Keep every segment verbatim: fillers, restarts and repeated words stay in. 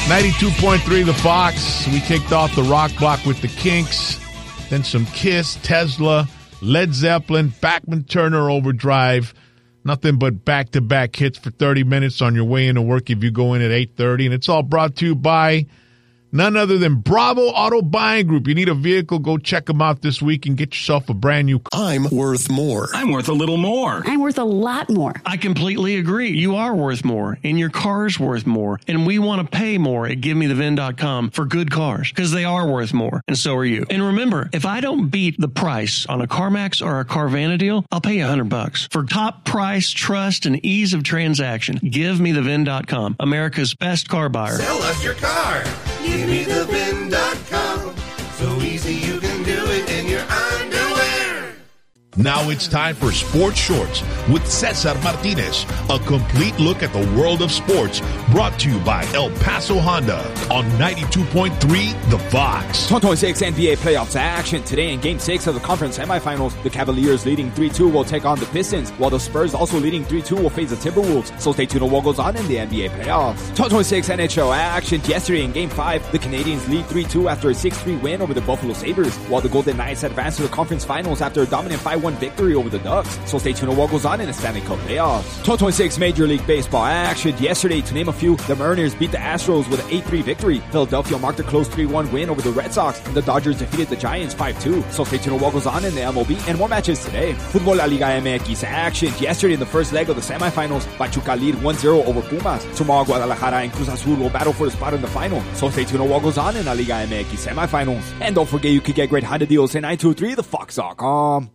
ninety-two point three The Fox. We kicked off the rock block with the Kinks, then some Kiss, Tesla, Led Zeppelin, Bachman Turner Overdrive. Nothing but back-to-back hits for thirty minutes on your way into work if you go in at eight thirty. And it's all brought to you by none other than Bravo Auto Buying Group. You need a vehicle, go check them out this week and get yourself a brand new car. I'm worth more. I'm worth a little more. I'm worth a lot more. I completely agree. You are worth more, and your car's worth more. And we want to pay more at give me the vin dot com for good cars, because they are worth more, and so are you. And remember, if I don't beat the price on a CarMax or a Carvana deal, I'll pay you a hundred bucks. For top price, trust, and ease of transaction, give me the vin dot com, America's best car buyer. Sell us your car. give me the vin dot com. So easy you can do it in your underwear. Now it's time for Sports Shorts with Cesar Martinez. A complete look at the world of sports, brought to you by El Paso Honda on ninety-two point three The Fox. twenty twenty-six N B A playoffs action. Today in Game six of the conference semifinals, the Cavaliers leading three two will take on the Pistons, while the Spurs, also leading three two, will face the Timberwolves. So stay tuned to what goes on in the N B A playoffs. twenty twenty-six N H L action. Yesterday in Game five, the Canadiens lead three two after a six three win over the Buffalo Sabres, while the Golden Knights advance to the conference finals after a dominant five one victory over the Ducks. So stay tuned to what goes on in the Stanley Cup playoffs. twenty twenty-six Major League Baseball action. Yesterday, to name a few, the Mariners beat the Astros with an eight three victory. Philadelphia marked a close three one win over the Red Sox, and the Dodgers defeated the Giants five two. So stay tuned to what goes on in the M L B and more matches today. Football La Liga M X action. Yesterday, in the first leg of the semifinals, Pachuca lead one zero over Pumas. Tomorrow, Guadalajara and Cruz Azul will battle for the spot in the final. So stay tuned to what goes on in La Liga M X semifinals. And don't forget, you can get great Honda deals at nine two three the fox dot com.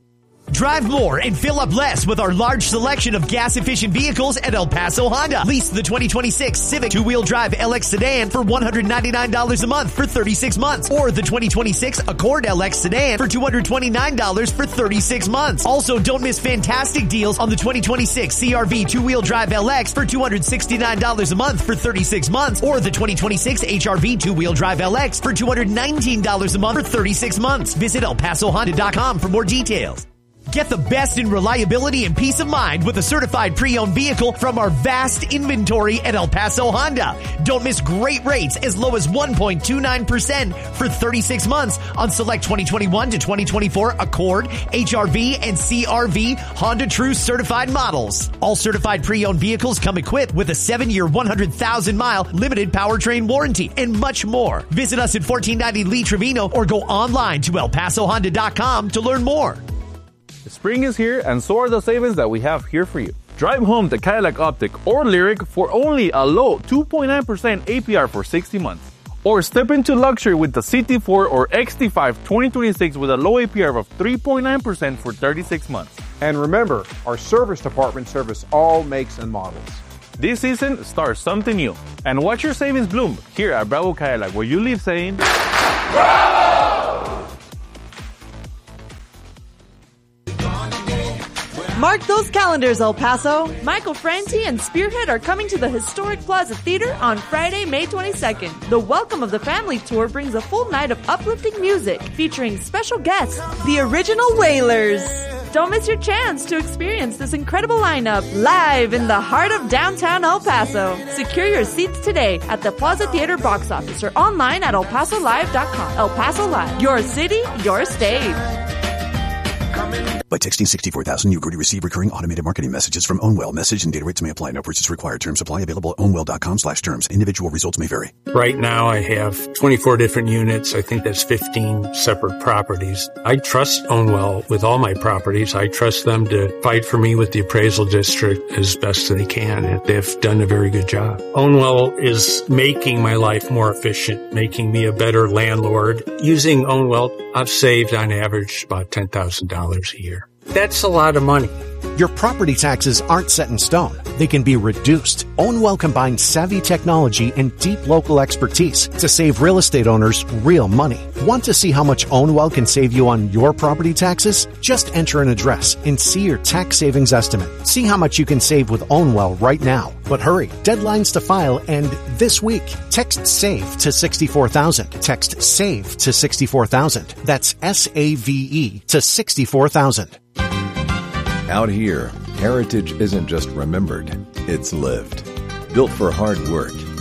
Drive more and fill up less with our large selection of gas-efficient vehicles at El Paso Honda. Lease the twenty twenty-six Civic two-wheel drive L X sedan for one hundred ninety-nine dollars a month for thirty-six months. Or the twenty twenty-six Accord L X sedan for two hundred twenty-nine dollars for thirty-six months. Also, don't miss fantastic deals on the twenty twenty-six C R V two-wheel drive L X for two hundred sixty-nine dollars a month for thirty-six months. Or the twenty twenty-six H R V two-wheel drive L X for two hundred nineteen dollars a month for thirty-six months. Visit El Paso Honda dot com for more details. Get the best in reliability and peace of mind with a certified pre-owned vehicle from our vast inventory at El Paso Honda. Don't miss great rates as low as one point two nine percent for thirty-six months on select twenty twenty-one to twenty twenty-four Accord, H R V, and C R V Honda True certified models. All certified pre-owned vehicles come equipped with a seven-year, one hundred thousand mile limited powertrain warranty and much more. Visit us at fourteen ninety Lee Trevino or go online to El Paso Honda dot com to learn more. Spring is here, and so are the savings that we have here for you. Drive home the Cadillac Optic or Lyric for only a low two point nine percent A P R for sixty months. Or step into luxury with the C T four or X T five twenty twenty-six with a low A P R of three point nine percent for thirty-six months. And remember, our service department service all makes and models. This season, start something new. And watch your savings bloom here at Bravo Cadillac, where you live saying, Bravo! Mark those calendars, El Paso. Michael Franti and Spearhead are coming to the historic Plaza Theater on Friday, May twenty-second. The Welcome of the Family Tour brings a full night of uplifting music featuring special guests, the original Wailers. Don't miss your chance to experience this incredible lineup live in the heart of downtown El Paso. Secure your seats today at the Plaza Theater box office or online at el paso live dot com. El Paso Live, your city, your stage. By texting sixty-four thousand, you agree to receive recurring automated marketing messages from Ownwell. Message and data rates may apply. No purchase required. Terms apply. Available at ownwell dot com slash terms. Individual results may vary. Right now, I have twenty-four different units. I think that's fifteen separate properties. I trust Ownwell with all my properties. I trust them to fight for me with the appraisal district as best they can. And they've done a very good job. Ownwell is making my life more efficient, making me a better landlord. Using Ownwell, I've saved on average about ten thousand dollars a year. That's a lot of money. Your property taxes aren't set in stone. They can be reduced. Ownwell combines savvy technology and deep local expertise to save real estate owners real money. Want to see how much Ownwell can save you on your property taxes? Just enter an address and see your tax savings estimate. See how much you can save with Ownwell right now. But hurry, deadlines to file end this week. Text SAVE to sixty-four thousand. Text SAVE to sixty-four thousand. That's S A V E to sixty-four thousand. Out here, heritage isn't just remembered, it's lived. Built for hard work,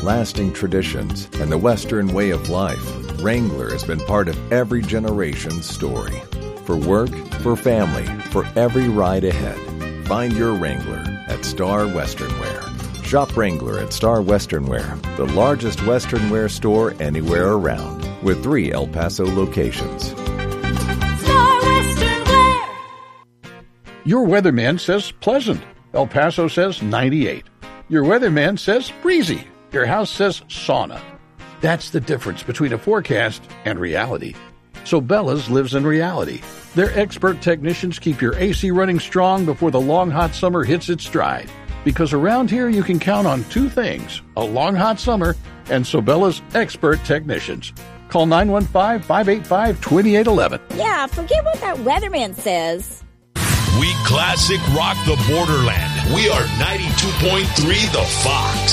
lasting traditions, and the Western way of life, Wrangler has been part of every generation's story. For work, for family, for every ride ahead, find your Wrangler at Star Western Wear. Shop Wrangler at Star Western Wear, the largest Western wear store anywhere around, with three El Paso locations. Star Western Wear. Your weatherman says pleasant. El Paso says ninety-eight. Your weatherman says breezy. Your house says sauna. That's the difference between a forecast and reality. So Bella's lives in reality. Their expert technicians keep your A C running strong before the long hot summer hits its stride. Because around here you can count on two things, a long hot summer and Sobella's expert technicians. Call nine one five, five eight five, two eight one one. Yeah, forget what that weatherman says. We classic rock the borderland. We are ninety-two point three The Fox.